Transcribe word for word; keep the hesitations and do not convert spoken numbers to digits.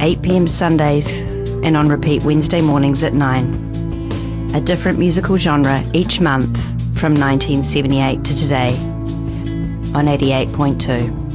eight p m Sundays and on repeat Wednesday mornings at nine. A different musical genre each month from nineteen seventy-eight to today on eighty-eight point two.